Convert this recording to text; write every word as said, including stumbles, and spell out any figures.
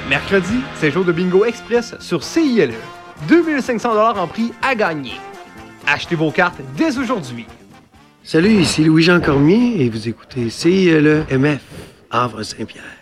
Mercredi, c'est jour de bingo express sur C I L E. deux mille cinq cents dollars en prix à gagner. Achetez vos cartes dès aujourd'hui. Salut, ici Louis-Jean Cormier et vous écoutez C I L E M F, Havre-Saint-Pierre.